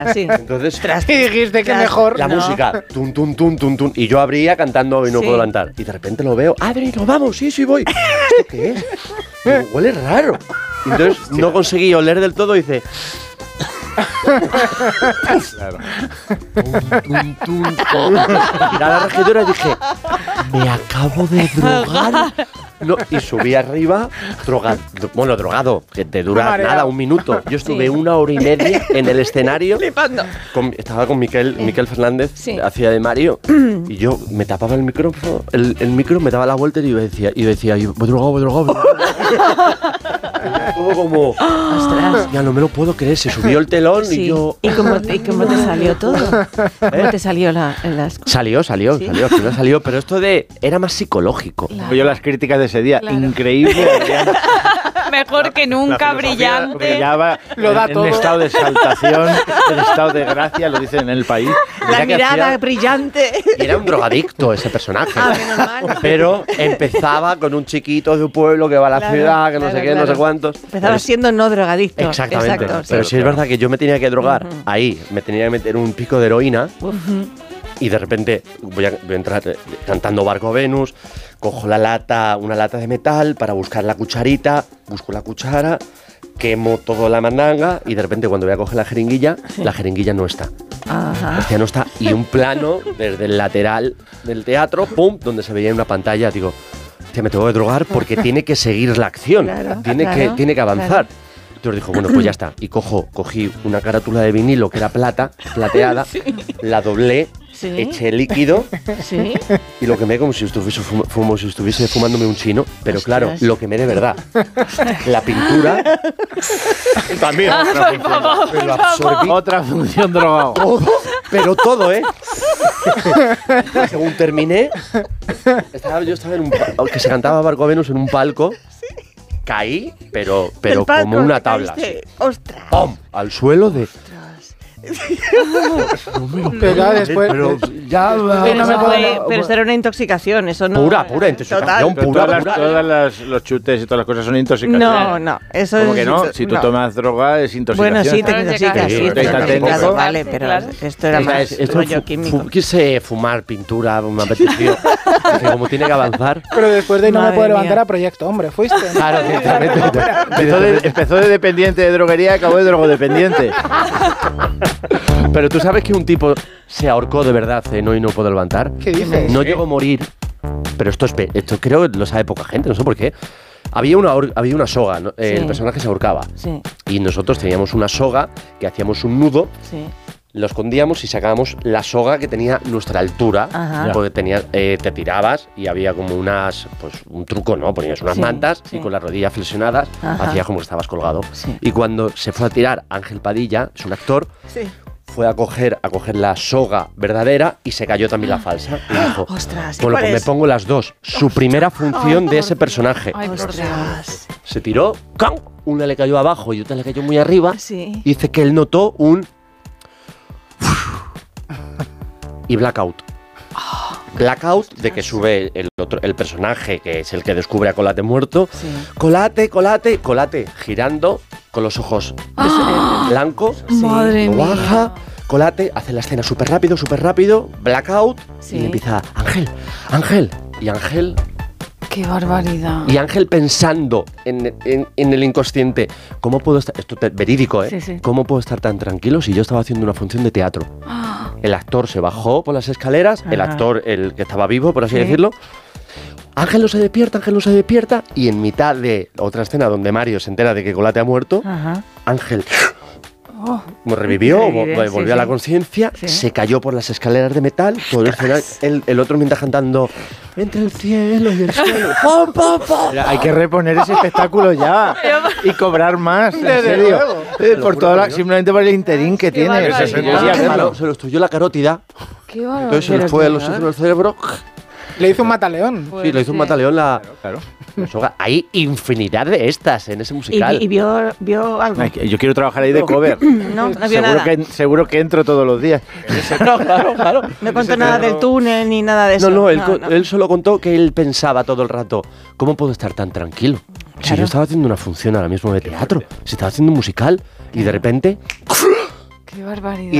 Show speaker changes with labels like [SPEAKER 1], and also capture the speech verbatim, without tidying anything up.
[SPEAKER 1] Así.
[SPEAKER 2] Entonces,
[SPEAKER 1] Tras,
[SPEAKER 3] y dijiste que mejor.
[SPEAKER 2] la
[SPEAKER 1] no.
[SPEAKER 2] música, tum, tum, tum, tum, tum. Y yo abría cantando y no
[SPEAKER 1] Sí.
[SPEAKER 2] puedo levantar. Y de repente lo veo, Adri, nos vamos, sí, sí voy. ¿Esto qué es? Digo, huele raro. Y entonces no conseguí oler del todo y dice.
[SPEAKER 4] Claro.
[SPEAKER 2] Tum, tum, tum. Miré a la regidora y dije, me acabo de drogar. No, y subí arriba, drogado, bueno, drogado, que te dura
[SPEAKER 3] Mareado.
[SPEAKER 2] nada, un minuto. Yo estuve
[SPEAKER 1] Sí.
[SPEAKER 2] una hora y media en el escenario.
[SPEAKER 1] Flipando.
[SPEAKER 2] Con- estaba con Miquel, Miquel Fernández,
[SPEAKER 1] Sí.
[SPEAKER 2] hacía de Mario, y yo me tapaba el micrófono, el, el micro me daba la vuelta y yo decía, y decía, yo, voy drogado, voy drogado. Voy drogado". Todo como,
[SPEAKER 1] Ostras.
[SPEAKER 2] ya no me lo puedo creer, se subió el telón
[SPEAKER 1] Sí.
[SPEAKER 2] y yo...
[SPEAKER 1] ¿Y cómo, ¿Y cómo te salió todo? ¿Cómo te salió la, las
[SPEAKER 2] Salió, salió,
[SPEAKER 1] Sí.
[SPEAKER 2] salió, al final salió, pero esto de, era más psicológico.
[SPEAKER 1] Claro.
[SPEAKER 4] Yo las críticas de ese día,
[SPEAKER 5] Claro.
[SPEAKER 4] increíble. Adrián.
[SPEAKER 5] Mejor que
[SPEAKER 4] La
[SPEAKER 5] nunca,
[SPEAKER 4] filosofía
[SPEAKER 5] brillante.
[SPEAKER 4] Brillaba
[SPEAKER 3] Lo da
[SPEAKER 4] en,
[SPEAKER 3] todo.
[SPEAKER 4] en estado de exaltación, en estado de gracia, lo dicen en el país.
[SPEAKER 1] La
[SPEAKER 2] Mira que
[SPEAKER 1] mirada
[SPEAKER 2] hacía-
[SPEAKER 1] brillante.
[SPEAKER 2] Y era un drogadicto ese personaje.
[SPEAKER 1] Ah, menos mal.
[SPEAKER 2] Pero empezaba con un chiquito de un pueblo que va a la
[SPEAKER 1] Claro,
[SPEAKER 2] ciudad, que no
[SPEAKER 1] claro,
[SPEAKER 2] sé qué, no
[SPEAKER 1] claro.
[SPEAKER 2] sé cuántos.
[SPEAKER 1] Empezaba
[SPEAKER 2] Pero-
[SPEAKER 1] siendo no drogadicto.
[SPEAKER 2] Exactamente.
[SPEAKER 1] Exacto,
[SPEAKER 2] Pero
[SPEAKER 1] sí.
[SPEAKER 2] sí es verdad que yo me tenía que drogar ahí, me tenía que meter un pico de heroína
[SPEAKER 1] Uf.
[SPEAKER 2] y de repente voy a, voy a entrar eh, cantando Barco Venus, cojo la lata, una lata de metal para buscar la cucharita, busco la cuchara, quemo toda la mandanga y de repente cuando voy a coger la jeringuilla, la jeringuilla no está.
[SPEAKER 1] Ajá.
[SPEAKER 2] Ya no está. Y un plano desde el lateral del teatro, pum, donde se veía en una pantalla, digo, hostia, me tengo que drogar porque tiene que seguir la acción,
[SPEAKER 1] Claro,
[SPEAKER 2] tiene,
[SPEAKER 1] claro,
[SPEAKER 2] que, tiene que avanzar.
[SPEAKER 1] claro.
[SPEAKER 2] Entonces dijo, bueno, pues ya está. Y cojo, cogí una carátula de vinilo que era plata, plateada, la doblé,
[SPEAKER 1] Sí.
[SPEAKER 2] eché líquido
[SPEAKER 1] Sí.
[SPEAKER 2] y lo quemé como si estuviese, fuma- como si estuviese fumándome un chino. Pero
[SPEAKER 1] Ostras.
[SPEAKER 2] claro, lo quemé de verdad. La pintura también.
[SPEAKER 5] Ah,
[SPEAKER 2] otra
[SPEAKER 5] por
[SPEAKER 2] función.
[SPEAKER 5] favor,
[SPEAKER 2] Pero
[SPEAKER 5] por
[SPEAKER 2] absorbí
[SPEAKER 4] Otra función drogado.
[SPEAKER 2] todo, pero todo, ¿eh? Según terminé, estaba, yo estaba en un palco, que se cantaba Barco Venus en un palco, caí, pero, pero
[SPEAKER 1] Del palco
[SPEAKER 2] como una
[SPEAKER 1] que
[SPEAKER 2] tabla.
[SPEAKER 1] caíste.
[SPEAKER 2] así.
[SPEAKER 1] Ostras.
[SPEAKER 2] ¡Pum! Al suelo de... No me lo
[SPEAKER 3] Pero claro, después-
[SPEAKER 2] pero ya va.
[SPEAKER 1] Pero,
[SPEAKER 3] no me
[SPEAKER 1] eso
[SPEAKER 3] puedo-
[SPEAKER 1] fue- pero eso era una intoxicación, eso no.
[SPEAKER 2] Pura, pura intoxicación.
[SPEAKER 4] Pero
[SPEAKER 2] Pura,
[SPEAKER 4] todas las-
[SPEAKER 2] pura.
[SPEAKER 4] todas las- los chutes y todas las cosas son intoxicaciones.
[SPEAKER 1] No, no, eso
[SPEAKER 4] ¿Cómo
[SPEAKER 1] es.
[SPEAKER 4] que no? Si tú
[SPEAKER 1] no.
[SPEAKER 4] tomas droga es intoxicación.
[SPEAKER 1] Bueno, sí, te
[SPEAKER 5] Claro,
[SPEAKER 1] intoxicas,
[SPEAKER 5] llegar-
[SPEAKER 1] sí,
[SPEAKER 2] Sí,
[SPEAKER 1] estás
[SPEAKER 4] está
[SPEAKER 1] intoxicado,
[SPEAKER 4] técnico.
[SPEAKER 1] vale, pero
[SPEAKER 5] Claro.
[SPEAKER 1] esto era
[SPEAKER 4] Esta
[SPEAKER 1] más
[SPEAKER 4] es-
[SPEAKER 2] Esto
[SPEAKER 1] rollo
[SPEAKER 2] fu-
[SPEAKER 1] químico.
[SPEAKER 2] fu- quise fumar pintura, me apeteció. Dije, como tiene que avanzar.
[SPEAKER 3] Pero después de no
[SPEAKER 1] Madre
[SPEAKER 3] me puedo levantar
[SPEAKER 1] mía.
[SPEAKER 3] a Proyecto Hombre, fuiste.
[SPEAKER 2] Claro, directamente.
[SPEAKER 4] Empezó de, empezó de dependiente de droguería y acabó de drogodependiente.
[SPEAKER 2] Pero tú sabes que un tipo se ahorcó de verdad, cenó y no pudo levantar.
[SPEAKER 3] ¿Qué dices?
[SPEAKER 2] No llegó a morir. Pero esto es pe- esto creo que lo sabe poca gente, no sé por qué. Había una, ahor- había una soga, ¿no? Eh,
[SPEAKER 1] Sí.
[SPEAKER 2] El personaje se ahorcaba.
[SPEAKER 1] Sí,
[SPEAKER 2] Y nosotros teníamos una soga que hacíamos un nudo,
[SPEAKER 1] sí.
[SPEAKER 2] lo escondíamos y sacábamos la soga que tenía nuestra altura.
[SPEAKER 1] Ajá.
[SPEAKER 2] Porque tenía, eh, te tirabas y había como unas, pues un truco, ¿no? Ponías unas
[SPEAKER 1] Sí,
[SPEAKER 2] mantas
[SPEAKER 1] sí.
[SPEAKER 2] y con las rodillas flexionadas
[SPEAKER 1] Ajá.
[SPEAKER 2] hacías como que estabas colgado.
[SPEAKER 1] Sí.
[SPEAKER 2] Y cuando se fue a tirar Ángel Padilla, es un actor,
[SPEAKER 1] Sí.
[SPEAKER 2] fue a coger, a coger la soga verdadera y se cayó también la falsa. Y dijo,
[SPEAKER 1] Ostras, ¿y
[SPEAKER 2] bueno,
[SPEAKER 1] cuál
[SPEAKER 2] pues me
[SPEAKER 1] es?
[SPEAKER 2] pongo las dos. Su primera función de ese personaje.
[SPEAKER 5] Ay, por Dios.
[SPEAKER 1] Ostras.
[SPEAKER 2] Se tiró, ¡cam! Una le cayó abajo y otra le cayó muy arriba.
[SPEAKER 1] Sí.
[SPEAKER 2] Dice que él notó un... y blackout. Blackout de que sube el, otro, el personaje que es el que descubre a Colate muerto.
[SPEAKER 1] Sí.
[SPEAKER 2] Colate, Colate, Colate, girando con los ojos blancos.
[SPEAKER 1] Sí.
[SPEAKER 5] Madre
[SPEAKER 2] Lo
[SPEAKER 5] mía.
[SPEAKER 2] baja, Colate, hace la escena súper rápido, súper rápido, blackout,
[SPEAKER 1] Sí.
[SPEAKER 2] y empieza, Ángel, Ángel, y Ángel,
[SPEAKER 5] Qué barbaridad.
[SPEAKER 2] y Ángel pensando en, en- en el inconsciente, ¿cómo puedo estar, esto es verídico, ¿eh?
[SPEAKER 1] Sí, sí.
[SPEAKER 2] ¿Cómo puedo estar tan tranquilo si yo estaba haciendo una función de teatro?
[SPEAKER 5] Ah,
[SPEAKER 2] El actor se bajó por las escaleras, el
[SPEAKER 1] Ajá.
[SPEAKER 2] actor, el que estaba vivo, por así
[SPEAKER 1] Sí.
[SPEAKER 2] decirlo, Ángel no se despierta, Ángel no se despierta, y en mitad de otra escena donde Mario se entera de que Colate ha muerto,
[SPEAKER 1] Ajá.
[SPEAKER 2] Ángel
[SPEAKER 1] Oh,
[SPEAKER 2] como revivió,
[SPEAKER 1] Revive,
[SPEAKER 2] vo-
[SPEAKER 1] sí,
[SPEAKER 2] volvió a la
[SPEAKER 1] sí.
[SPEAKER 2] conciencia,
[SPEAKER 1] Sí.
[SPEAKER 2] se cayó por las escaleras de metal, todo el, escenario, el, el otro mientras cantando entre el cielo y el suelo. ¡Pum, pum, pum!
[SPEAKER 4] Mira, hay que reponer ese espectáculo ya y cobrar más, en
[SPEAKER 3] Desde
[SPEAKER 4] serio.
[SPEAKER 3] luego.
[SPEAKER 4] Eh, por toda la- simplemente por el interín que tiene.
[SPEAKER 5] barbaridad.
[SPEAKER 4] Eso se
[SPEAKER 5] Sí,
[SPEAKER 4] podía
[SPEAKER 5] sí,
[SPEAKER 4] verlo.
[SPEAKER 2] Se lo estudió la carótida,
[SPEAKER 5] qué barbaridad.
[SPEAKER 2] entonces se le
[SPEAKER 1] Pero
[SPEAKER 2] fue a
[SPEAKER 1] qué
[SPEAKER 2] los
[SPEAKER 1] horror.
[SPEAKER 2] oxígenos del cerebro.
[SPEAKER 3] Le hizo un mataleón.
[SPEAKER 2] Sí, le hizo un
[SPEAKER 5] sí.
[SPEAKER 2] mataleón la,
[SPEAKER 4] Claro.
[SPEAKER 2] la soga. Hay infinidad de estas en ese
[SPEAKER 1] ¿Y,
[SPEAKER 2] musical.
[SPEAKER 1] y vio, vio algo?
[SPEAKER 4] Ay, que Yo quiero trabajar ahí de cover.
[SPEAKER 1] No, no vio
[SPEAKER 4] seguro,
[SPEAKER 1] nada.
[SPEAKER 4] que, seguro que entro todos los días.
[SPEAKER 2] No, claro, claro.
[SPEAKER 1] No contó nada del túnel ni nada de eso.
[SPEAKER 2] No, no, él, co- él solo contó que él pensaba todo el rato, ¿cómo puedo estar tan tranquilo? Si
[SPEAKER 1] Claro.
[SPEAKER 2] yo estaba haciendo una función ahora mismo de teatro, si estaba haciendo un musical y de repente
[SPEAKER 5] Qué barbaridad.